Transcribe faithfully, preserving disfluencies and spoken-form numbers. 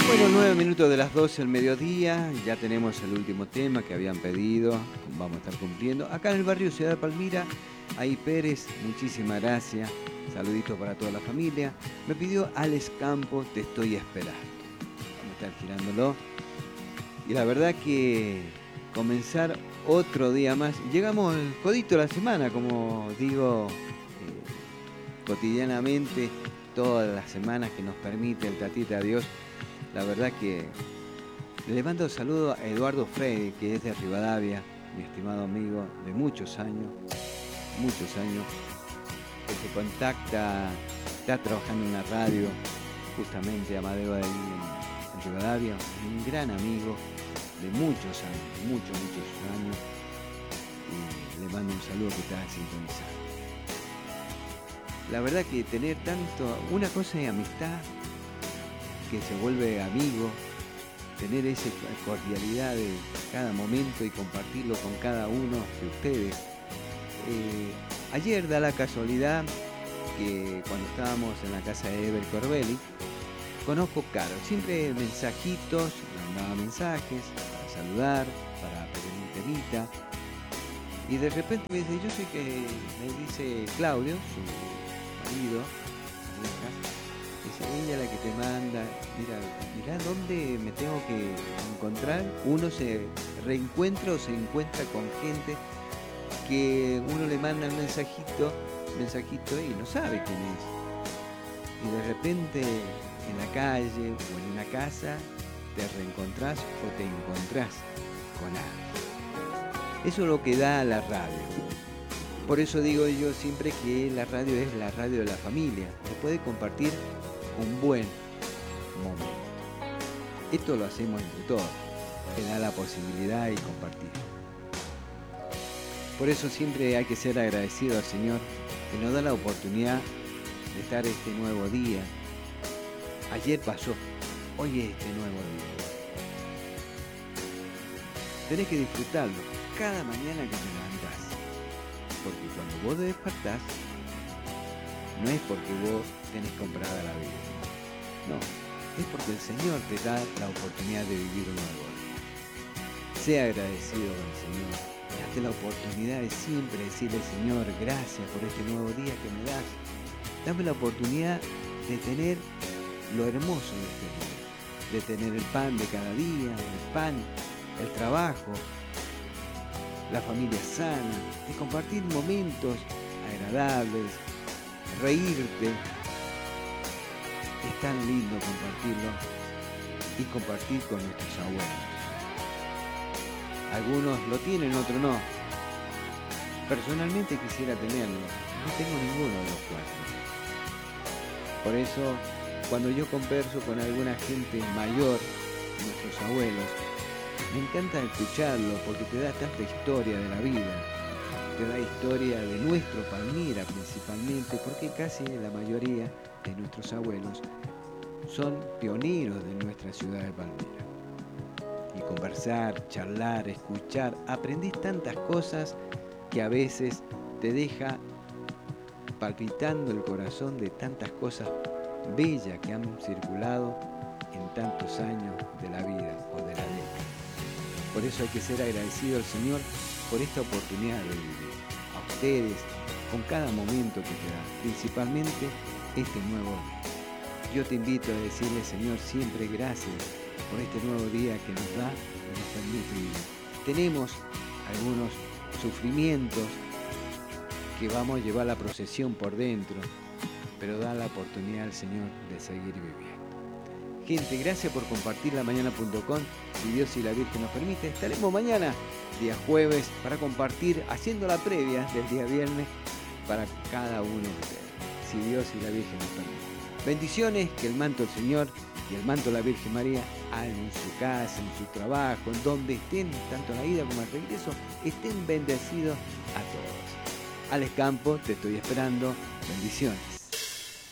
Bueno, nueve minutos de las doce del mediodía, ya tenemos el último tema que habían pedido, vamos a estar cumpliendo. Acá en el barrio Ciudad de Palmira, ahí Pérez, muchísimas gracias, saluditos para toda la familia. Me pidió Alex Campos, te estoy esperando. Vamos a estar girándolo. Y la verdad que comenzar otro día más, llegamos al codito de la semana, como digo eh, cotidianamente, todas las semanas que nos permite el Tatita Dios. La verdad que le mando saludo a Eduardo Frey, que es de Rivadavia, mi estimado amigo de muchos años, muchos años, que se contacta, está trabajando en una radio, justamente Amadeo de ahí en, en Rivadavia, un gran amigo de muchos años, muchos, muchos años, y le mando un saludo que está sintonizado. La verdad que tener tanto, una cosa es amistad, que se vuelve amigo, tener esa cordialidad de cada momento y compartirlo con cada uno de ustedes. Eh, ayer da la casualidad que cuando estábamos en la casa de Ever Corbelli, conozco Caro, siempre mensajitos, mandaba mensajes para saludar, para pedir un temita, y de repente me dice, yo soy que, me dice Claudio, su marido, dice, ella la que te manda, mira, mira dónde me tengo que encontrar. Uno se reencuentra o se encuentra con gente que uno le manda el mensajito, mensajito y no sabe quién es. Y de repente en la calle o en una casa te reencontrás o te encontrás con alguien. Eso es lo que da la radio. Por eso digo yo siempre que la radio es la radio de la familia. Se puede compartir un buen momento. Esto lo hacemos entre todos, que da la posibilidad de compartir. Por eso siempre hay que ser agradecido al Señor que nos da la oportunidad de estar este nuevo día. Ayer pasó, hoy es este nuevo día. Tenés que disfrutarlo cada mañana que te levantás, porque cuando vos despertás, no es porque vos tenés comprada la vida. No, es porque el Señor te da la oportunidad de vivir un nuevo día. Sea agradecido con el Señor. Date la oportunidad de siempre decirle, Señor, gracias por este nuevo día que me das. Dame la oportunidad de tener lo hermoso de este día. De tener el pan de cada día, el pan, el trabajo, la familia sana, de compartir momentos agradables, reírte. Es tan lindo compartirlo y compartir con nuestros abuelos. Algunos lo tienen, otros no. Personalmente quisiera tenerlo, no tengo ninguno de los cuatro. Por eso, cuando yo converso con alguna gente mayor, nuestros abuelos, me encanta escucharlo porque te da tanta historia de la vida. Te da historia de nuestro Palmira principalmente, porque casi la mayoría de nuestros abuelos son pioneros de nuestra ciudad de Palmira. Y conversar, charlar, escuchar, aprendís tantas cosas que a veces te deja palpitando el corazón de tantas cosas bellas que han circulado en tantos años de la vida o de la década. Por eso hay que ser agradecido al Señor por esta oportunidad de vivir. A ustedes, con cada momento que te da, principalmente este nuevo día. Yo te invito a decirle, Señor, siempre gracias por este nuevo día que nos da y nos permite vivir. Tenemos algunos sufrimientos que vamos a llevar la procesión por dentro, pero da la oportunidad al Señor de seguir viviendo. Gente, gracias por compartir la mañana punto com. Si Dios y la Virgen nos permite, estaremos mañana, día jueves, para compartir, haciendo la previa del día viernes para cada uno de ustedes. Si Dios y la Virgen nos permiten. Bendiciones, que el manto del Señor y el manto de la Virgen María hagan en su casa, en su trabajo, en donde estén, tanto en la ida como en el regreso, estén bendecidos a todos. Alex Campos, te estoy esperando. Bendiciones.